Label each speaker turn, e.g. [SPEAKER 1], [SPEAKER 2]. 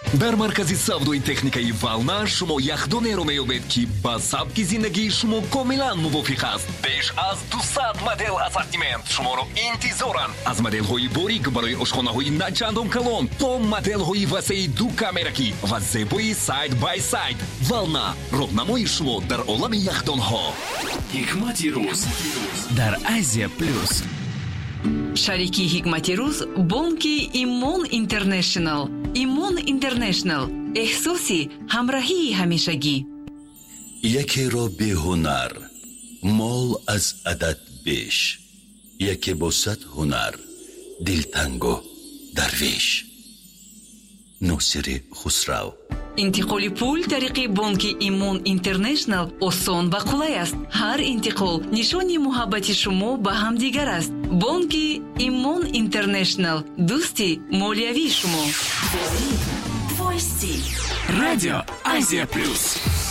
[SPEAKER 1] дар маркази савдои техникаи Вална шумо яхдонеро меёбед ки ба сабки зиндагии шумо комилан мувофиқ аст. беш аз 200 модел ассортимент шуморо интизоранд. аз моделҳои борик барои ошхонаҳои начандон калон то моделҳои васеи ду камеракӣ ва зебои сайд бай сайд. Вална, роҳнамои шумо дар олами яхдонҳо.
[SPEAKER 2] ҳикмати рӯз дар Азия плюс.
[SPEAKER 3] шарики ҳикмати рӯз бонки Имон Интернешнл. Имон Интернешнл, эҳсоси ҳамроҳии ҳамешагӣ.
[SPEAKER 4] якеро беҳунар, мол аз адад беш. яке бо сад ҳунар, дилтангу дарвеш. носири хусрав.
[SPEAKER 3] интиқоли пул тариқи бонки Имон Интернешнл осон ва қулай аст. ҳар интиқол нишони муҳаббати шумо ба ҳамдигар аст. бонки Имон Интернешнл, дӯсти молиявии шумо.
[SPEAKER 2] радио Азия плюс.